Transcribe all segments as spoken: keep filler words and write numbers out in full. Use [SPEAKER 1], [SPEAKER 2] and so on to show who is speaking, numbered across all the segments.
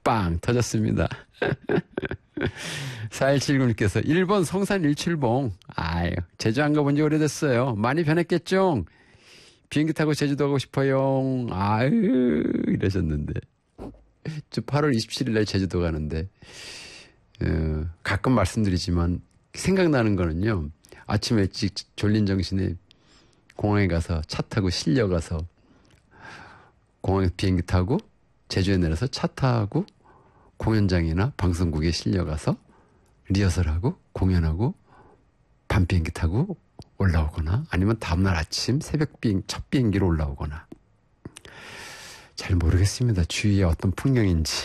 [SPEAKER 1] 빵 터졌습니다. 사일칠구님께서 일 번 성산 일출봉. 아유, 제주 안 가본 지 오래됐어요. 많이 변했겠죠? 비행기 타고 제주도 가고 싶어요. 아유, 이러셨는데. 저 팔월 이십칠일날 제주도 가는데, 어, 가끔 말씀드리지만, 생각나는 거는요, 아침에 일찍 졸린 정신에 공항에 가서 차 타고 실려가서, 공항에서 비행기 타고, 제주에 내려서 차 타고, 공연장이나 방송국에 실려가서, 리허설하고, 공연하고, 밤 비행기 타고 올라오거나, 아니면 다음날 아침 새벽 비행, 첫 비행기로 올라오거나. 잘 모르겠습니다. 주위에 어떤 풍경인지.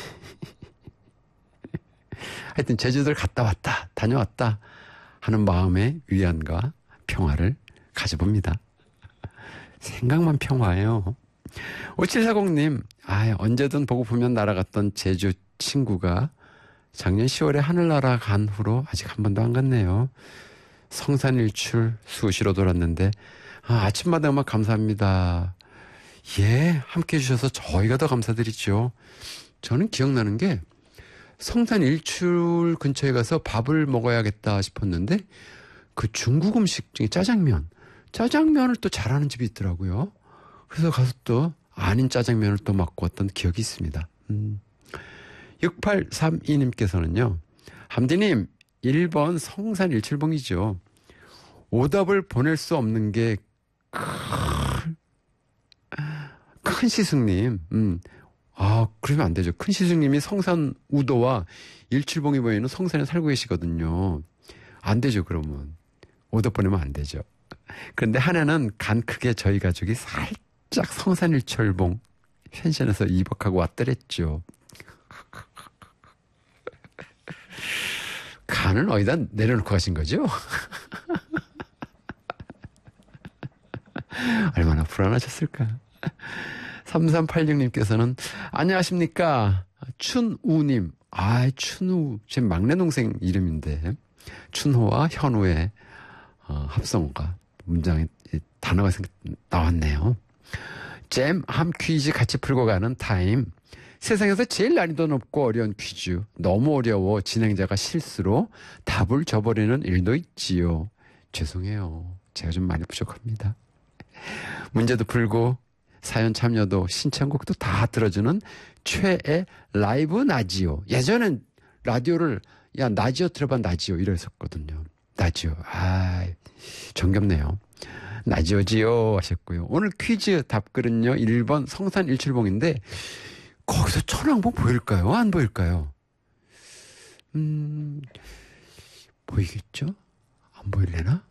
[SPEAKER 1] 하여튼 제주도를 갔다 왔다, 다녀왔다 하는 마음의 위안과 평화를 가져봅니다. 생각만 평화예요. 오칠사공님, 아, 언제든 보고보면 날아갔던 제주 친구가 작년 시월에 하늘나라 간 후로 아직 한 번도 안 갔네요. 성산일출 수시로 돌았는데, 아, 아침마다 음악 감사합니다. 예, 함께 해주셔서 저희가 더 감사드리죠. 저는 기억나는 게 성산일출 근처에 가서 밥을 먹어야겠다 싶었는데, 그 중국 음식 중에 짜장면, 짜장면을 또 잘하는 집이 있더라고요. 그래서 가서 또 아닌 짜장면을 또 먹고 왔던 기억이 있습니다. 음. 육팔삼이님께서는요. 함디님, 일 번 성산일출봉이죠. 오답을 보낼 수 없는 게 큰, 큰 시숙님. 음. 아, 그러면 안 되죠. 큰 시숙님이 성산 우도와 일출봉이 보이는 성산에 살고 계시거든요. 안 되죠, 그러면. 오답 보내면 안 되죠. 그런데 하나는 간 크게 저희 가족이 살짝 성산일출봉 펜션에서 이 박하고 왔더랬죠. 간은 어디다 내려놓고 가신 거죠? 얼마나 불안하셨을까? 삼삼팔육님께서는 안녕하십니까? 춘우님. 아, 춘우. 제 막내 동생 이름인데 춘호와 현우의 어, 합성어가 문장에 단어가 생각, 나왔네요. 잼, 함 퀴즈 같이 풀고 가는 타임. 세상에서 제일 난이도 높고 어려운 퀴즈. 너무 어려워 진행자가 실수로 답을 줘버리는 일도 있지요. 죄송해요. 제가 좀 많이 부족합니다. 문제도 풀고 사연 참여도 신청곡도 다 들어주는 최애 라이브 나지오. 예전엔 라디오를 야 나지오 들어봐 나지오 이랬었거든요. 나지오. 아, 정겹네요. 나지오지요 하셨고요. 오늘 퀴즈 답글은요. 일 번 성산일출봉인데 거기서 천왕봉 보일까요? 안 보일까요? 음, 보이겠죠? 안 보일래나?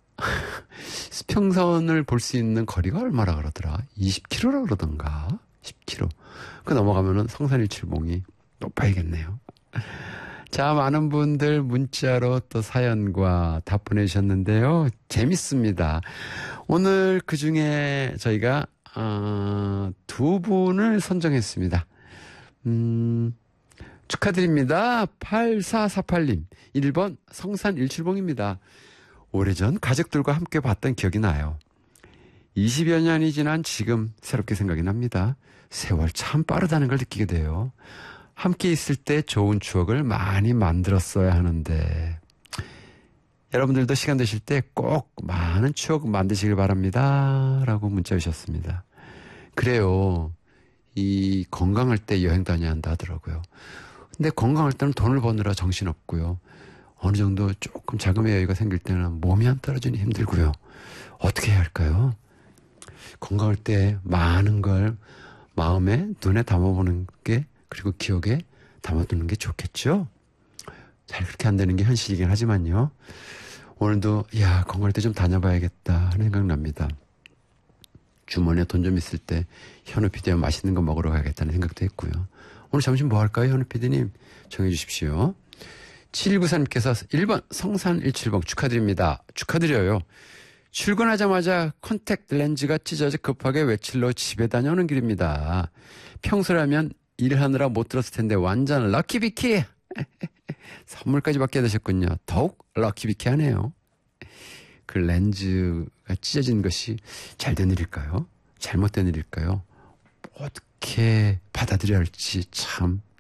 [SPEAKER 1] 수평선을 볼 수 있는 거리가 얼마라 그러더라? 이십 킬로미터라 그러던가? 십 킬로미터. 그 넘어가면은 성산일출봉이 높아야겠네요. 자, 많은 분들 문자로 또 사연과 답 보내주셨는데요. 재밌습니다. 오늘 그 중에 저희가, 어, 두 분을 선정했습니다. 음, 축하드립니다. 팔사사팔님. 일 번 성산일출봉입니다. 오래전 가족들과 함께 봤던 기억이 나요. 이십여 년이 지난 지금 새롭게 생각이 납니다. 세월 참 빠르다는 걸 느끼게 돼요. 함께 있을 때 좋은 추억을 많이 만들었어야 하는데 여러분들도 시간 되실 때 꼭 많은 추억 만드시길 바랍니다. 라고 문자 주셨습니다. 그래요. 이 건강할 때 여행 다녀야 한다 하더라고요. 근데 건강할 때는 돈을 버느라 정신없고요. 어느 정도 조금 자금의 여유가 생길 때는 몸이 안 떨어지니 힘들고요. 어떻게 해야 할까요? 건강할 때 많은 걸 마음에 눈에 담아보는 게 그리고 기억에 담아두는 게 좋겠죠? 잘 그렇게 안 되는 게 현실이긴 하지만요. 오늘도 야 건강할 때 좀 다녀봐야겠다 하는 생각 납니다. 주머니에 돈 좀 있을 때 현우 피디와 맛있는 거 먹으러 가야겠다는 생각도 했고요. 오늘 점심 뭐 할까요? 현우 피디님 정해 주십시오. 칠구사님께서 일 번 성산일출봉 축하드립니다. 축하드려요. 출근하자마자 컨택트 렌즈가 찢어져 급하게 외출로 집에 다녀오는 길입니다. 평소라면 일하느라 못 들었을 텐데 완전 럭키비키. 선물까지 받게 되셨군요. 더욱 럭키비키하네요. 그 렌즈가 찢어진 것이 잘된 일일까요? 잘못된 일일까요? 어떻게 받아들여야 할지 참